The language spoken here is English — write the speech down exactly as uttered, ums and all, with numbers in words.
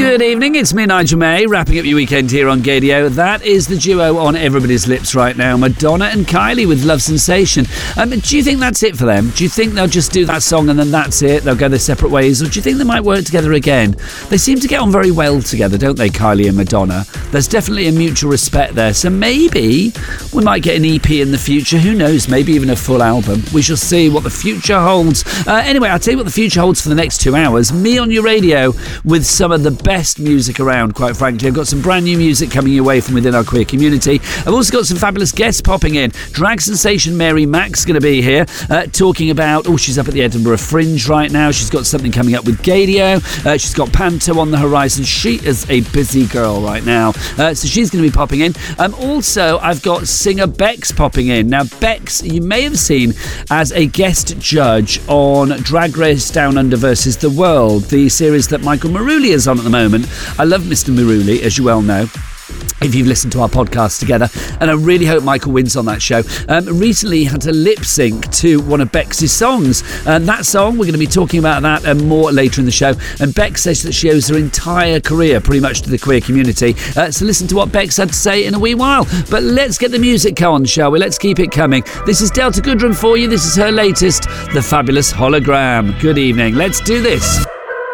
Good evening, it's me, Nigel May, wrapping up your weekend here on Gaydio. That is the duo on everybody's lips right now, Madonna and Kylie with Love Sensation. Um, do you think that's it for them? Do you think they'll just do that song and then that's it? They'll go their separate ways? Or do you think they might work together again? They seem to get on very well together, don't they, Kylie and Madonna? There's definitely a mutual respect there. So maybe we might get an E P in the future. Who knows? Maybe even a full album. We shall see what the future holds. Uh, anyway, I'll tell you what the future holds for the next two hours. Me on your radio with some of the best music around, quite frankly. I've got some brand new music coming your way from within our queer community. I've also got some fabulous guests popping in. Drag sensation Mary Mack's going to be here uh, talking about, oh, she's up at the Edinburgh Fringe right now. She's got something coming up with Gaydio. Uh, she's got Panto on the horizon. She is a busy girl right now. Uh, so she's going to be popping in. Um, also, I've got singer Bex popping in. Now, Bex, you may have seen as a guest judge on Drag Race Down Under versus The World, the series that Michael Maruli is on at the moment. I love Mister Maruli, as you well know, if you've listened to our podcast together, and I really hope Michael wins on that show. Um, recently he had to lip sync to one of Bex's songs, and that song, we're going to be talking about that and more later in the show. And Bex says that she owes her entire career pretty much to the queer community, uh, so listen to what Bex had to say in a wee while. But let's get the music on, shall we? Let's keep it coming. This is Delta Goodrem for you. This is her latest, The Fabulous Hologram. Good evening, let's do this.